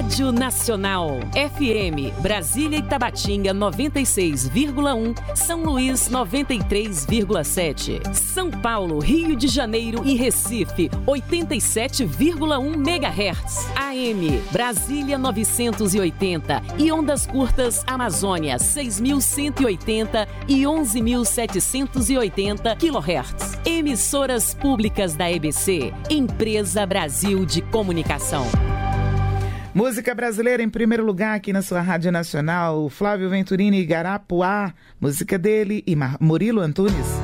Rádio Nacional. FM Brasília e Tabatinga 96,1, São Luís 93,7, São Paulo, Rio de Janeiro e Recife 87,1 MHz. AM Brasília 980 e ondas curtas Amazônia 6.180 e 11.780 kHz. Emissoras públicas da EBC, Empresa Brasil de Comunicação. Música brasileira em primeiro lugar aqui na sua Rádio Nacional. Flávio Venturini, Igarapuá, música dele e Murilo Antunes.